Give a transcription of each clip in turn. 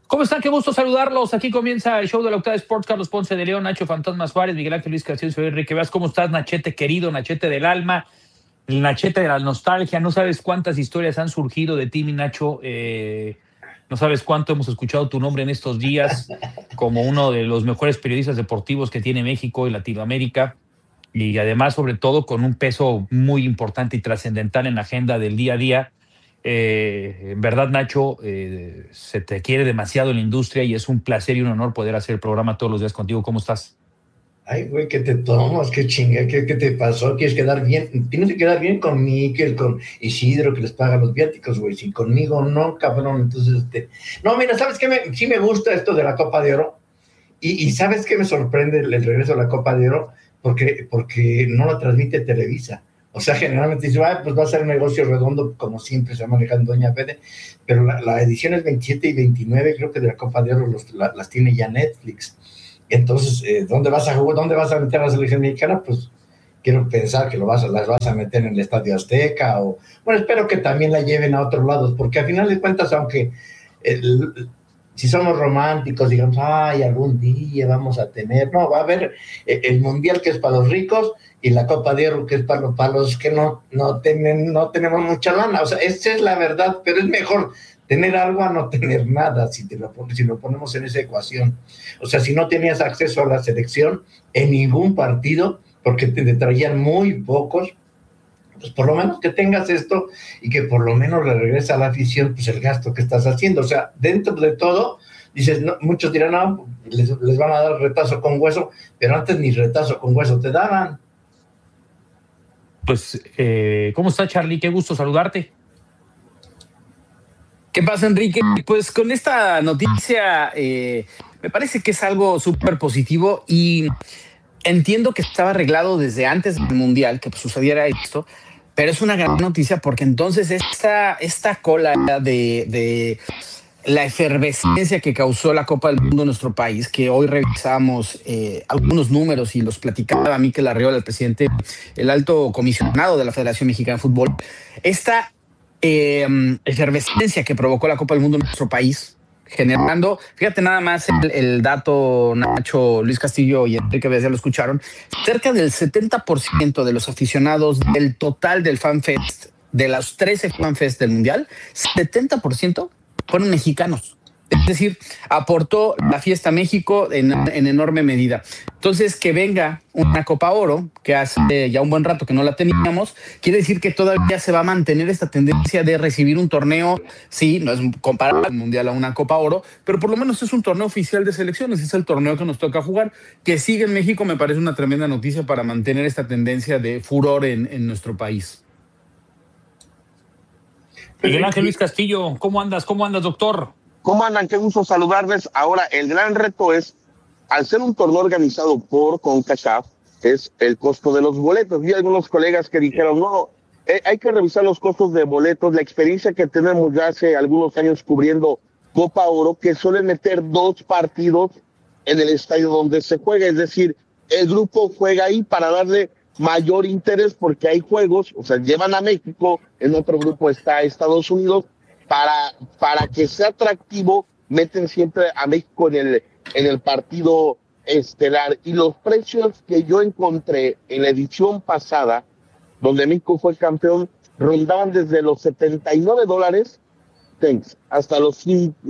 ¿Cómo están? Qué gusto saludarlos. Aquí comienza el show de la Octava Sports. Carlos Ponce de León, Nacho Fantasmas Juárez, Miguel Ángel Luis Castillo, soy Enrique Veas. ¿Cómo estás, Nachete querido, Nachete del alma, el Nachete de la nostalgia? No sabes cuántas historias han surgido de ti, mi Nacho. No sabes cuánto hemos escuchado tu nombre en estos días como uno de los mejores periodistas deportivos que tiene México y Latinoamérica. Y además, sobre todo, con un peso muy importante y trascendental en la agenda del día a día. En verdad, Nacho, se te quiere demasiado en la industria y es un placer y un honor poder hacer el programa todos los días contigo. ¿Cómo estás? Ay, güey, ¿qué te tomas? ¿Qué chinga? ¿Qué te pasó? ¿Quieres quedar bien? Tienes que quedar bien con Miquel, con Isidro, que les paga los viáticos, güey. Si conmigo no, cabrón. Entonces, No, mira, ¿sabes qué? Sí me gusta esto de la Copa de Oro. Y ¿sabes qué me sorprende el regreso a la Copa de Oro? Porque no la transmite Televisa. O sea, generalmente dice, pues va a ser un negocio redondo, como siempre se va manejando Doña Fede, pero la edición es 27 y 29, creo que de la Copa de Oro las tiene ya Netflix. Entonces, ¿dónde vas a jugar? ¿Dónde vas a meter a la selección mexicana? Pues quiero pensar que las vas a meter en el Estadio Azteca, o bueno, espero que también la lleven a otros lados, porque al final de cuentas, aunque si somos románticos, digamos, ay, algún día vamos a tener, no, va a haber el Mundial, que es para los ricos, y la Copa de Oro, que es para los que no tenemos mucha lana. O sea, esa es la verdad, pero es mejor tener algo a no tener nada, si lo ponemos en esa ecuación. O sea, si no tenías acceso a la selección en ningún partido, porque te traían muy pocos, pues por lo menos que tengas esto y que por lo menos le regrese a la afición pues el gasto que estás haciendo. O sea, dentro de todo, dices, no, muchos dirán, no, les van a dar retazo con hueso, pero antes ni retazo con hueso te daban. Pues, ¿cómo está, Charlie? Qué gusto saludarte. ¿Qué pasa, Enrique? Pues con esta noticia me parece que es algo súper positivo y entiendo que estaba arreglado desde antes del Mundial que sucediera esto, pero es una gran noticia porque entonces esta cola de la efervescencia que causó la Copa del Mundo en nuestro país, que hoy revisamos algunos números y los platicaba Miquel Arriola, el presidente, el alto comisionado de la Federación Mexicana de Fútbol, esta efervescencia que provocó la Copa del Mundo en nuestro país, generando, fíjate nada más el dato, Nacho, Luis Castillo y Enrique Veas ya lo escucharon, cerca del 70% de los aficionados del total del FanFest, de los 13 FanFest del Mundial, 70% fueron mexicanos. Es decir, aportó la fiesta a México en enorme medida. Entonces, que venga una Copa Oro, que hace ya un buen rato que no la teníamos, quiere decir que todavía se va a mantener esta tendencia de recibir un torneo, sí, no es comparable al Mundial a una Copa Oro, pero por lo menos es un torneo oficial de selecciones, es el torneo que nos toca jugar, que sigue en México. Me parece una tremenda noticia para mantener esta tendencia de furor en nuestro país. Miguel Ángel Luis Castillo, ¿cómo andas? ¿Cómo andas, doctor? ¿Cómo andan? Qué gusto saludarles. Ahora, el gran reto es, al ser un torneo organizado por CONCACAF, es el costo de los boletos. Vi algunos colegas que dijeron, no, hay que revisar los costos de boletos, la experiencia que tenemos ya hace algunos años cubriendo Copa Oro, que suelen meter 2 partidos en el estadio donde se juega, es decir, el grupo juega ahí para darle mayor interés, porque hay juegos, o sea, llevan a México, en otro grupo está Estados Unidos, para que sea atractivo, meten siempre a México en el partido estelar. Y los precios que yo encontré en la edición pasada, donde México fue campeón, rondaban desde los $79 hasta los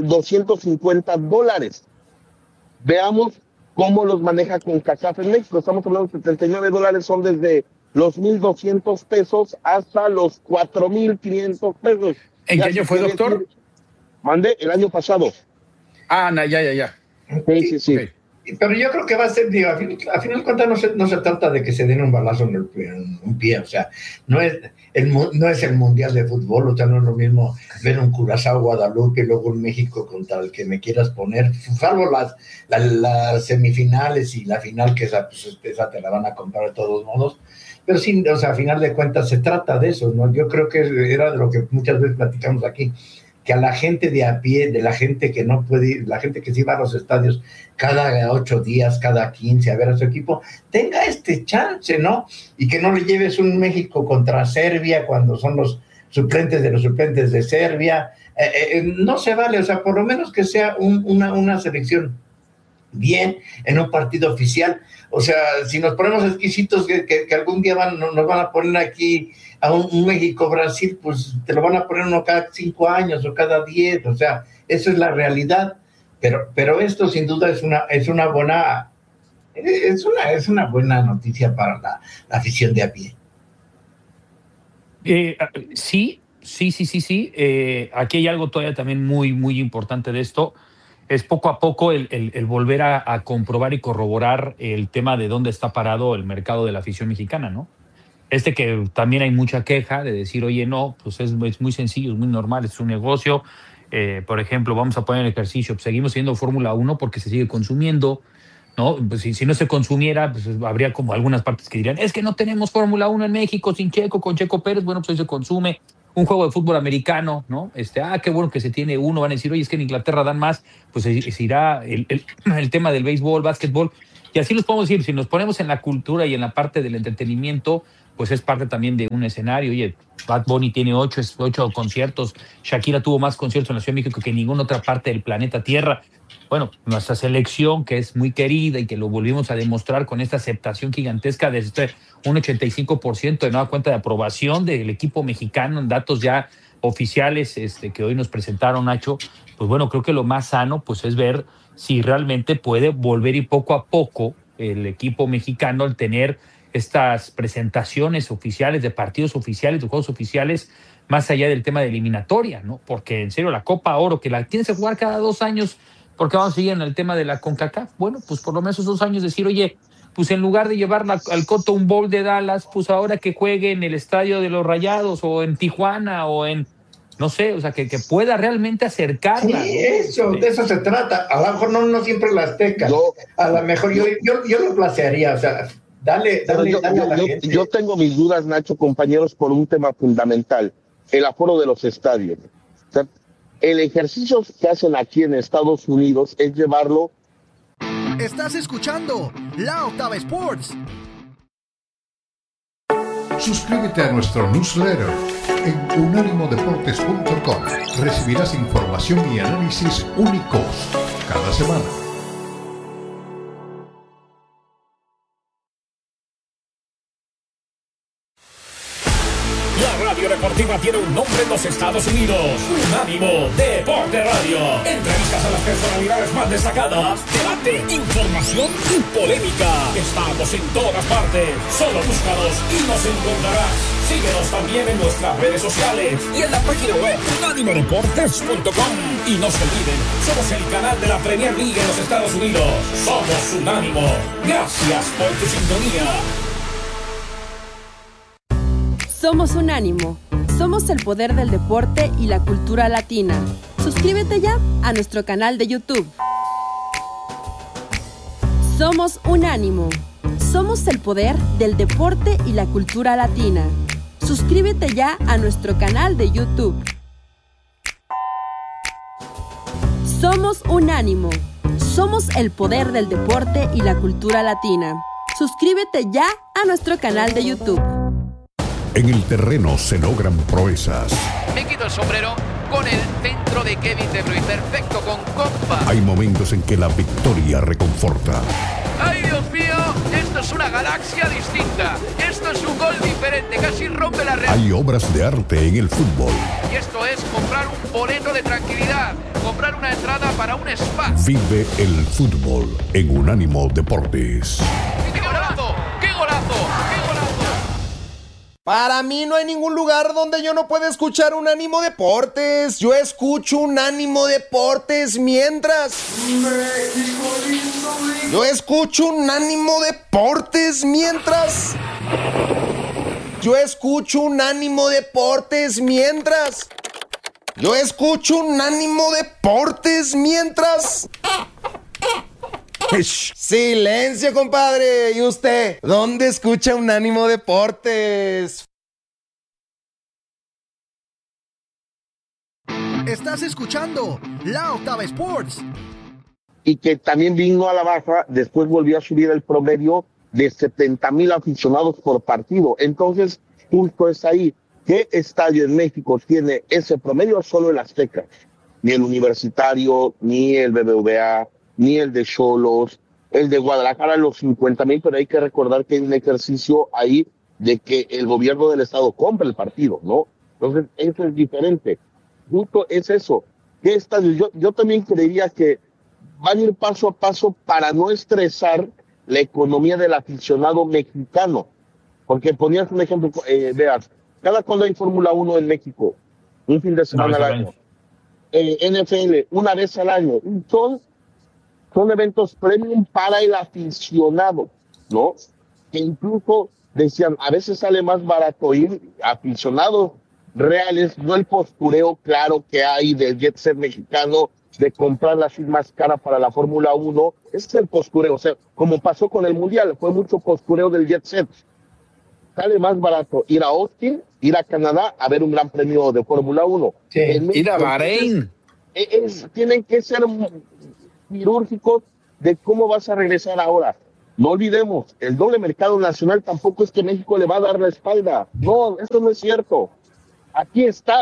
$250. Veamos cómo los maneja CONCACAF en México. Estamos hablando de $79, son desde los $1,200 hasta los $4,500. ¿En qué año fue, doctor? Mandé el año pasado. Ah, no, ya. Sí. Okay. Pero yo creo que va a ser, digo, a final de cuentas no se trata de que se den un balazo en un pie, o sea, no es el Mundial de Fútbol, o sea, no es lo mismo ver un Curazao Guadalupe y luego un México contra el que me quieras poner, salvo las semifinales y la final, que esa te la van a comprar de todos modos. Pero sí, o sea, a final de cuentas se trata de eso, ¿no? Yo creo que era de lo que muchas veces platicamos aquí, que a la gente de a pie, de la gente que no puede ir, la gente que sí va a los estadios cada 8 días, cada 15 a ver a su equipo, tenga este chance, ¿no? Y que no le lleves un México contra Serbia cuando son los suplentes de Serbia, no se vale, o sea, por lo menos que sea una selección bien en un partido oficial. O sea, si nos ponemos exquisitos que algún día nos van a poner aquí a un México-Brasil, pues te lo van a poner uno cada 5 años o cada 10, o sea, eso es la realidad. Pero esto sin duda es una buena noticia para la afición de a pie. Sí. Aquí hay algo todavía también muy, muy importante de esto. Es poco a poco el volver a comprobar y corroborar el tema de dónde está parado el mercado de la afición mexicana, ¿no? Que también hay mucha queja de decir, oye, no, pues es muy sencillo, es muy normal, es un negocio. Por ejemplo, vamos a poner el ejercicio, pues seguimos siendo Fórmula 1 porque se sigue consumiendo, ¿no? Pues si no se consumiera, pues habría como algunas partes que dirían, es que no tenemos Fórmula 1 en México sin Checo, con Checo Pérez. Bueno, pues hoy se consume. Un juego de fútbol americano, ¿no? Qué bueno que se tiene uno. Van a decir, oye, es que en Inglaterra dan más. Pues se irá el tema del béisbol, básquetbol. Y así los podemos decir. Si nos ponemos en la cultura y en la parte del entretenimiento, pues es parte también de un escenario. Oye, Bad Bunny tiene 8 conciertos. Shakira tuvo más conciertos en la Ciudad de México que en ninguna otra parte del planeta Tierra. Bueno, nuestra selección, que es muy querida y que lo volvimos a demostrar con esta aceptación gigantesca de un 85% de nueva cuenta de aprobación del equipo mexicano en datos ya oficiales que hoy nos presentaron, Nacho. Pues bueno, creo que lo más sano pues es ver si realmente puede volver y poco a poco el equipo mexicano al tener estas presentaciones oficiales de partidos oficiales, de juegos oficiales, más allá del tema de eliminatoria, ¿no? Porque en serio la Copa Oro, que la tienes que jugar cada 2 años, porque vamos a seguir en el tema de la CONCACAF. Bueno, pues por lo menos esos 2 años decir, oye, pues en lugar de llevarla al Cotton Bowl de Dallas, pues ahora que juegue en el estadio de los Rayados o en Tijuana o en, no sé, o sea, que pueda realmente acercarla. Sí, de eso se trata. A lo mejor no siempre la Azteca. A lo mejor yo lo placearía, o sea, dale a la gente. Yo tengo mis dudas, Nacho, compañeros, por un tema fundamental, el aforo de los estadios. O sea, el ejercicio que hacen aquí en Estados Unidos es llevarlo. Estás escuchando La Octava Sports. Suscríbete a nuestro newsletter en unánimodeportes.com. Recibirás información y análisis únicos cada semana. La radio deportiva tiene un nombre en los Estados Unidos: Unánimo Deporte Radio. Entrevistas a las personalidades más destacadas, debate, información y polémica. Estamos en todas partes. Solo búscanos y nos encontrarás. Síguenos también en nuestras redes sociales y en la página web unánimodeportes.com. Y no se olviden, somos el canal de la Premier League en los Estados Unidos. Somos Unánimo. Gracias por tu sintonía. Somos Unánimo. Somos el poder del deporte y la cultura latina. Suscríbete ya a nuestro canal de YouTube. Somos Unánimo. Somos el poder del deporte y la cultura latina. Suscríbete ya a nuestro canal de YouTube. Somos Unánimo. Somos el poder del deporte y la cultura latina. Suscríbete ya a nuestro canal de YouTube. En el terreno se logran proezas. Me quito el sombrero con el centro de Kevin De Bruyne. Perfecto, con compa. Hay momentos en que la victoria reconforta. ¡Ay, Dios mío! Esto es una galaxia distinta. Esto es un gol diferente. Casi rompe la red. Hay obras de arte en el fútbol. Y esto es comprar un boleto de tranquilidad. Comprar una entrada para un spa. Vive el fútbol en Unánimo Deportes. ¡Qué golazo! ¡Qué golazo! ¡Qué golazo! Para mí no hay ningún lugar donde yo no pueda escuchar Unánimo Deportes. Yo escucho Unánimo Deportes mientras... Yo escucho Unánimo Deportes mientras... Yo escucho Unánimo Deportes mientras... Yo escucho Unánimo Deportes mientras... Silencio, compadre. ¿Y usted? ¿Dónde escucha Unánimo Deportes? Estás escuchando La Octava Sports. Y que también vino a la baja, después volvió a subir el promedio de 70,000 aficionados por partido. Entonces, justo es ahí. ¿Qué estadio en México tiene ese promedio? Solo el Azteca. Ni el Universitario, ni el BBVA, ni el de Xolos, el de Guadalajara, los 50,000, pero hay que recordar que hay un ejercicio ahí de que el gobierno del estado compra el partido, ¿no? Entonces, eso es diferente. Justo es eso. ¿Qué estadio? Yo también creería que van a ir paso a paso para no estresar la economía del aficionado mexicano. Porque ponías un ejemplo, veas, cada cuando hay Fórmula 1 en México, un fin de semana al año, NFL, una vez al año, son eventos premium para el aficionado, ¿no? Que incluso decían, a veces sale más barato ir aficionados reales, no el postureo claro que hay del jet set mexicano, de comprar la suite más cara para la Fórmula 1, ese es el postureo, o sea, como pasó con el Mundial, fue mucho postureo del jet set. Sale más barato ir a Austin, ir a Canadá a ver un gran premio de Fórmula 1. Sí. Ir a Bahrein. Tienen que ser quirúrgicos de cómo vas a regresar ahora. No olvidemos, el doble mercado nacional tampoco es que México le va a dar la espalda. No, eso no es cierto. Aquí está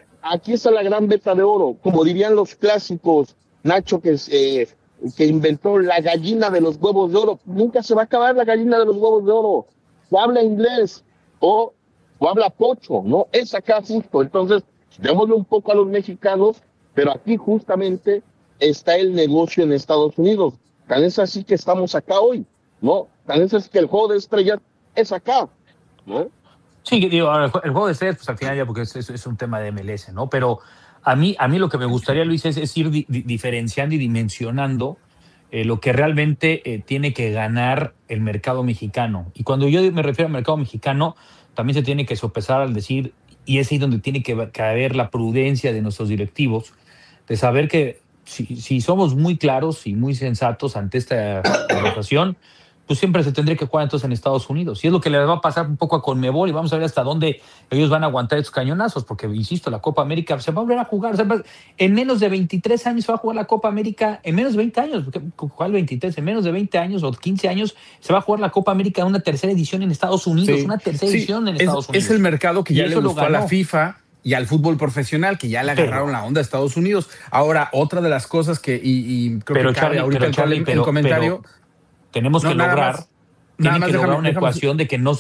la gran beta de oro. Como dirían los clásicos, Nacho, que inventó la gallina de los huevos de oro. Nunca se va a acabar la gallina de los huevos de oro. O habla inglés o habla pocho, ¿no? Es acá justo. Entonces, démosle un poco a los mexicanos, pero aquí justamente está el negocio en Estados Unidos. Tan es así que estamos acá hoy, ¿no? Tan es así que el juego de estrellas es acá, ¿no? Sí, digo, el juego de estrellas, pues al final ya porque es un tema de MLS, ¿no? Pero a mí lo que me gustaría, Luis, es ir diferenciando y dimensionando lo que realmente tiene que ganar el mercado mexicano. Y cuando yo me refiero al mercado mexicano, también se tiene que sopesar al decir, y es ahí donde tiene que caber la prudencia de nuestros directivos, de saber que si somos muy claros y muy sensatos ante esta votación, pues siempre se tendría que jugar entonces en Estados Unidos. Y es lo que le va a pasar un poco a Conmebol, y vamos a ver hasta dónde ellos van a aguantar estos cañonazos, porque, insisto, la Copa América se va a volver a jugar. O sea, en menos de 23 años se va a jugar la Copa América, en menos de 20 años, ¿cuál 23? En menos de 20 años o 15 años se va a jugar la Copa América, una tercera edición en Estados Unidos, sí, una tercera edición en Estados Unidos. Es el mercado que ya le gustó a la ganó. FIFA y al fútbol profesional, que ya le agarraron la onda a Estados Unidos. Ahora, otra de las cosas que, y creo que cabe ahorita el comentario... tenemos que lograr... Tiene que lograr una ecuación de que no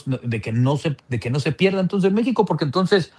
se pierda entonces México, porque entonces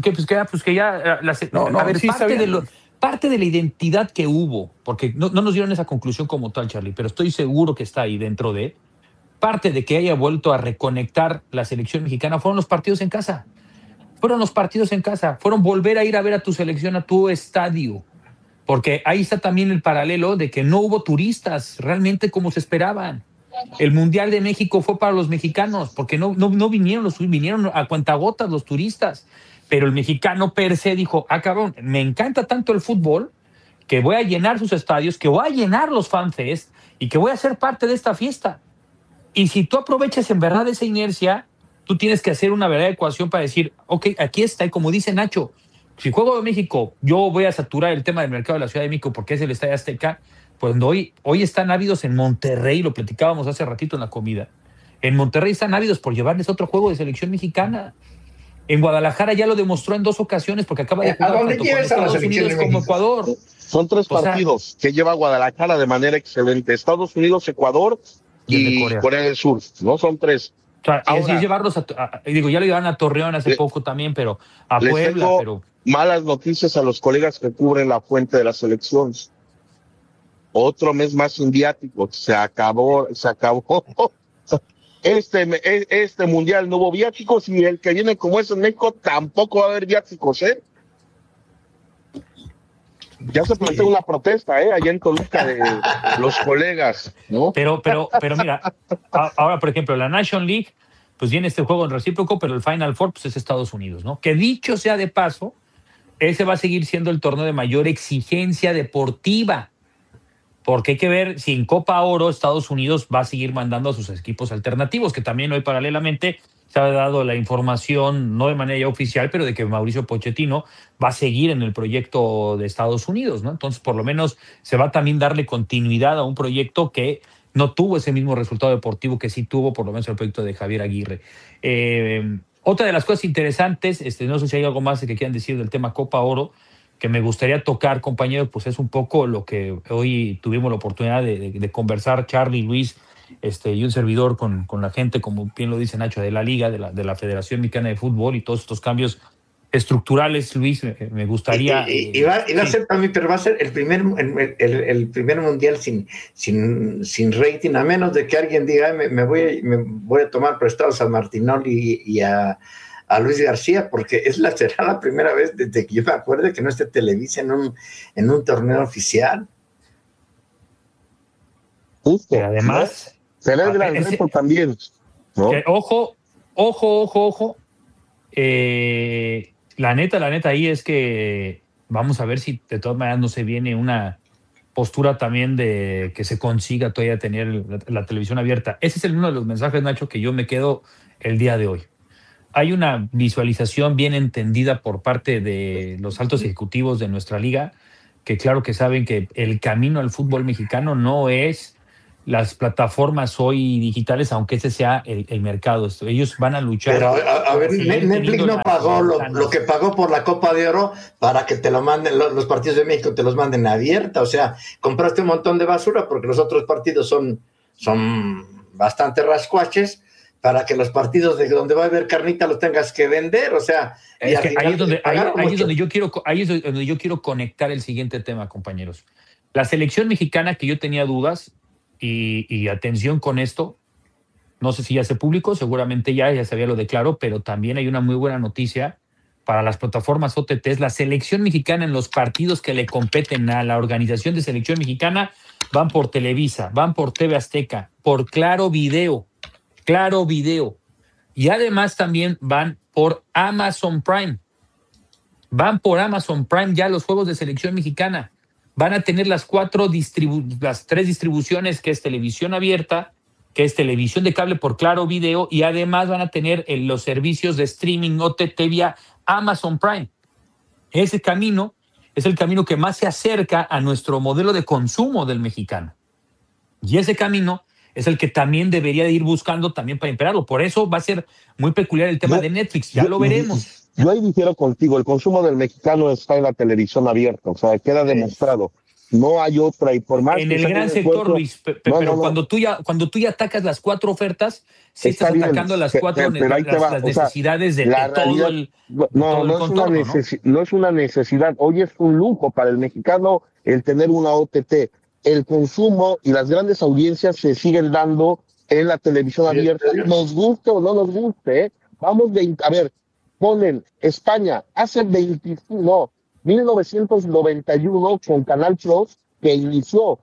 parte de la identidad que hubo, porque no nos dieron esa conclusión como tal, Charlie, pero estoy seguro que está ahí dentro de parte de que haya vuelto a reconectar la selección mexicana fueron los partidos en casa. Fueron volver a ir a ver a tu selección a tu estadio, porque ahí está también el paralelo de que no hubo turistas realmente como se esperaban. El Mundial de México fue para los mexicanos, porque no vinieron a cuentagotas los turistas, pero el mexicano per se dijo, cabrón, me encanta tanto el fútbol que voy a llenar sus estadios, que voy a llenar los fanfest y que voy a ser parte de esta fiesta. Y si tú aprovechas en verdad esa inercia, tú tienes que hacer una verdadera ecuación para decir, ok, aquí está, y como dice Nacho, si juego de México, yo voy a saturar el tema del mercado de la Ciudad de México porque es el Estadio Azteca. Pues hoy están ávidos en Monterrey, lo platicábamos hace ratito en la comida. En Monterrey están ávidos por llevarles otro juego de selección mexicana. En Guadalajara ya lo demostró en 2 ocasiones porque acaba de jugar tanto con Estados Unidos como Ecuador. Son 3 partidos que lleva Guadalajara de manera excelente. Estados Unidos, Ecuador y Corea del Sur. No son 3. O sea, ahora, es llevarlos ya lo llevaron a Torreón hace poco también, pero a Puebla. Pero malas noticias a los colegas que cubren la fuente de las selecciones. Otro mes más sin viáticos, se acabó. Este mundial no hubo viáticos y el que viene como es en México tampoco va a haber viáticos, ¿eh? Ya se planteó una protesta, allá en Toluca de los colegas, ¿no? Pero mira, ahora por ejemplo, la National League, pues viene este juego en recíproco, pero el Final Four pues es Estados Unidos, ¿no? Que dicho sea de paso, ese va a seguir siendo el torneo de mayor exigencia deportiva. Porque hay que ver si en Copa Oro Estados Unidos va a seguir mandando a sus equipos alternativos, que también hoy paralelamente se ha dado la información, no de manera ya oficial, pero de que Mauricio Pochettino va a seguir en el proyecto de Estados Unidos, ¿no? Entonces, por lo menos se va a también darle continuidad a un proyecto que no tuvo ese mismo resultado deportivo que sí tuvo, por lo menos, el proyecto de Javier Aguirre. Otra de las cosas interesantes, no sé si hay algo más que quieran decir del tema Copa Oro, que me gustaría tocar, compañero, pues es un poco lo que hoy tuvimos la oportunidad de conversar, Charlie, Luis, y un servidor con la gente, como bien lo dice Nacho, de la Liga, de la Federación Mexicana de Fútbol y todos estos cambios estructurales, Luis, me gustaría... Y va a ser también, pero va a ser el primer mundial sin rating, a menos de que alguien diga, me voy a tomar prestado a San Martinoli y a Luis García, porque será la primera vez desde que yo me acuerde que no esté Televisa en un torneo oficial. Justo. Y además... Será el gran reto también, ¿no? Ojo. La neta ahí es que vamos a ver si de todas maneras no se viene una postura también de que se consiga todavía tener la televisión abierta. Ese es uno de los mensajes, Nacho, que yo me quedo el día de hoy. Hay una visualización bien entendida por parte de los altos ejecutivos de nuestra liga, que claro que saben que el camino al fútbol mexicano no es las plataformas hoy digitales, aunque ese sea el mercado. Ellos van a luchar. Pero a ver, Netflix no pagó lo que pagó por la Copa de Oro para que te lo manden, los partidos de México te los manden abierta. O sea, compraste un montón de basura porque los otros partidos son bastante rascuaches para que los partidos de donde va a haber carnita los tengas que vender. O sea, es que ahí es donde yo quiero conectar el siguiente tema, compañeros. La selección mexicana, que yo tenía dudas, y atención con esto, no sé si ya se publicó, seguramente ya sabía lo declaro, pero también hay una muy buena noticia para las plataformas OTTs. La selección mexicana en los partidos que le competen a la organización de selección mexicana van por Televisa, van por TV Azteca, por Claro Video, y además también van por Amazon Prime. Van por Amazon Prime ya los juegos de selección mexicana. Van a tener las tres distribuciones, que es televisión abierta, que es televisión de cable por Claro Video, y además van a tener los servicios de streaming OTT vía Amazon Prime. Ese camino es el camino que más se acerca a nuestro modelo de consumo del mexicano. Y ese camino es el que también debería de ir buscando también para imperarlo. Por eso va a ser muy peculiar el tema de Netflix, ya lo veremos. Yo ahí difiero contigo, el consumo del mexicano está en la televisión abierta, o sea, queda demostrado. No hay otra, y por más en el gran sector, Luis, pero cuando tú ya atacas las cuatro ofertas, sí estás atacando las cuatro las necesidades de todo el contorno, no es una necesidad, hoy es un lujo para el mexicano el tener una OTT. El consumo y las grandes audiencias se siguen dando en la televisión abierta, nos guste o no nos guste, a ver, ponen España hace 1991 con Canal Plus, que inició.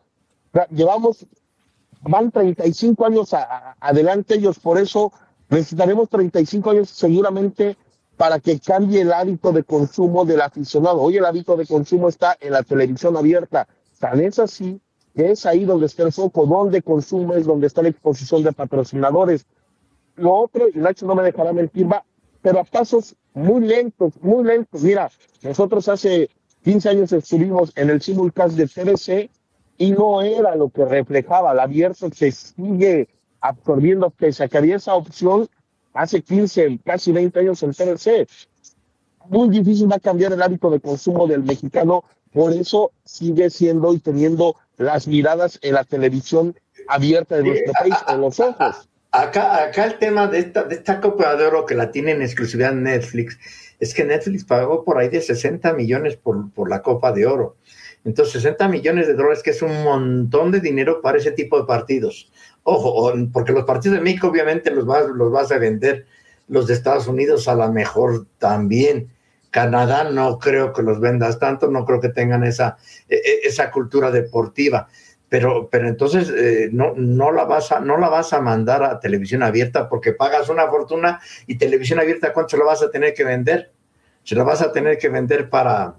Van 35 años adelante ellos, por eso necesitaremos 35 años seguramente para que cambie el hábito de consumo del aficionado. Hoy el hábito de consumo está en la televisión abierta. Tan es así que es ahí donde está el foco, donde consumes, donde está la exposición de patrocinadores. Lo otro, y Nacho no me dejará mentir, va pero a pasos muy lentos. Mira, nosotros hace 15 años estuvimos en el simulcast de TVC y no era lo que reflejaba. La abierto se sigue absorbiendo, pese a que había esa opción hace 15, casi 20 años en TVC. Muy difícil va a cambiar el hábito de consumo del mexicano, por eso sigue siendo y teniendo las miradas en la televisión abierta de nuestro país, en los ojos. Acá el tema de esta Copa de Oro que la tiene en exclusividad Netflix, es que Netflix pagó por ahí de 60 millones por la Copa de Oro. Entonces, 60 millones de dólares, que es un montón de dinero para ese tipo de partidos. Ojo, porque los partidos de México obviamente los vas a vender, los de Estados Unidos a lo mejor también. Canadá no creo que los vendas tanto, no creo que tengan esa cultura deportiva. Pero entonces no la vas a mandar a televisión abierta porque pagas una fortuna, y televisión abierta, ¿cuánto se la vas a tener que vender? Se la vas a tener que vender para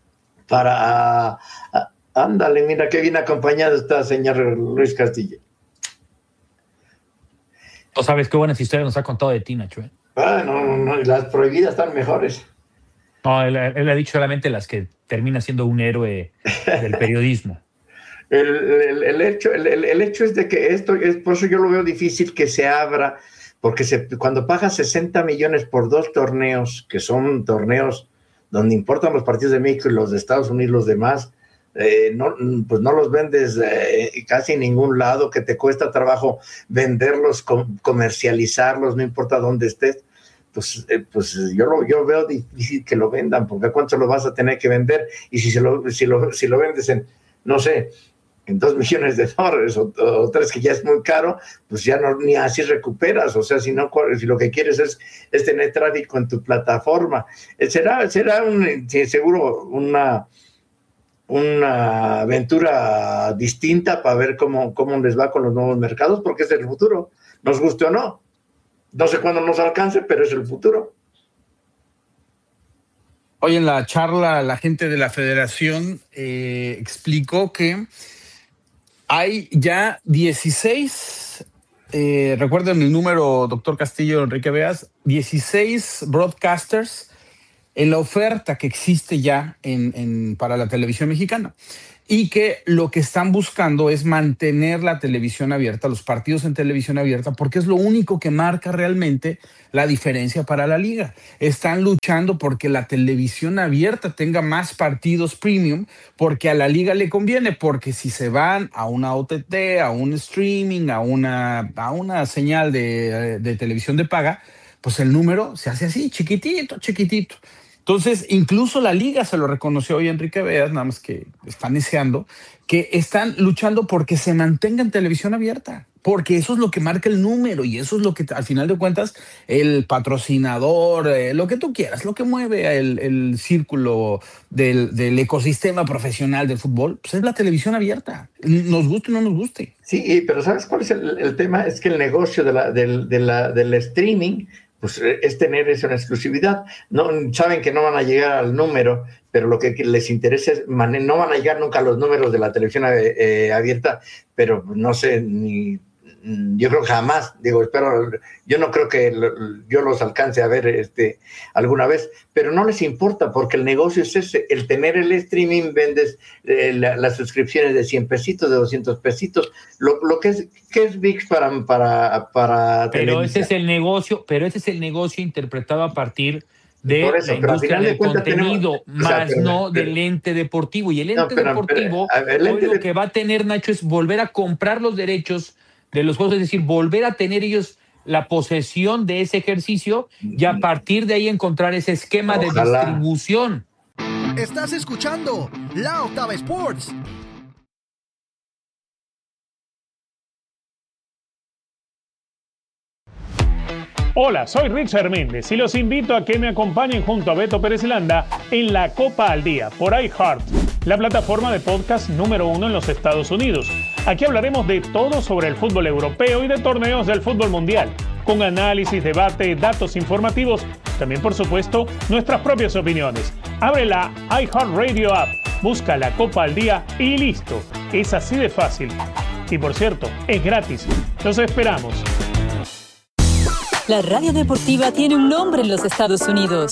ándale, mira qué bien acompañado está señor Luis Castillo. No sabes qué buenas historias nos ha contado de ti, Nacho. No, las prohibidas están mejores. No, él ha dicho solamente las que termina siendo un héroe del periodismo. El hecho es de que esto es, por eso yo lo veo difícil que se abra, porque cuando pagas 60 millones por 2 torneos, que son torneos donde importan los partidos de México y los de Estados Unidos, los demás, pues no los vendes casi en ningún lado, que te cuesta trabajo venderlos, comercializarlos, no importa dónde estés, pues yo veo difícil que lo vendan, porque ¿a cuánto lo vas a tener que vender? Y si lo vendes en, no sé, en $2 millones o 3, que ya es muy caro, pues ya ni así recuperas. O sea, si lo que quieres es tener tráfico en tu plataforma, será seguro una aventura distinta para ver cómo les va con los nuevos mercados, porque es el futuro, nos guste o no. No sé cuándo nos alcance, pero es el futuro. Hoy en la charla la gente de la federación explicó que hay ya 16, recuerden el número, doctor Castillo, Enrique Veas, 16 broadcasters en la oferta que existe ya para la televisión mexicana, y que lo que están buscando es mantener la televisión abierta, los partidos en televisión abierta, porque es lo único que marca realmente la diferencia para la liga. Están luchando porque la televisión abierta tenga más partidos premium, porque a la liga le conviene, porque si se van a una OTT, a un streaming, a una señal de televisión de paga, pues el número se hace así, chiquitito. Entonces, incluso la liga se lo reconoció hoy Enrique Veas, nada más que están deseando, que están luchando porque se mantenga en televisión abierta, porque eso es lo que marca el número y eso es lo que, al final de cuentas, el patrocinador, lo que tú quieras, lo que mueve el círculo del ecosistema profesional del fútbol, pues es la televisión abierta, nos guste o no nos guste. Sí, pero ¿sabes cuál es el tema? Es que el negocio del streaming, pues es tener esa exclusividad. No, saben que no van a llegar al número, pero lo que les interesa es, no van a llegar nunca a los números de la televisión abierta, pero no sé, yo creo que jamás, espero, yo no creo que yo los alcance a ver alguna vez, pero no les importa, porque el negocio es ese, el tener el streaming, vendes las suscripciones de 100 pesitos, de 200 pesitos, lo que es ViX para pero ese es el negocio, interpretado a partir de la industria del contenido, del ente deportivo. Y el ente deportivo, lo que va a tener, Nacho, es volver a comprar los derechos de los juegos, es decir, volver a tener ellos la posesión de ese ejercicio y a partir de ahí encontrar ese esquema de distribución. Estás escuchando La Octava Sports. Hola, soy Richard Méndez y los invito a que me acompañen junto a Beto Pérez Landa en La Copa al Día por iHeart, la plataforma de podcast número 1 en los Estados Unidos. Aquí hablaremos de todo sobre el fútbol europeo y de torneos del fútbol mundial, con análisis, debate, datos informativos, también por supuesto nuestras propias opiniones. Abre la iHeartRadio app, busca La Copa al Día y listo. Es así de fácil. Y por cierto, es gratis. Los esperamos. La radio deportiva tiene un nombre en los Estados Unidos.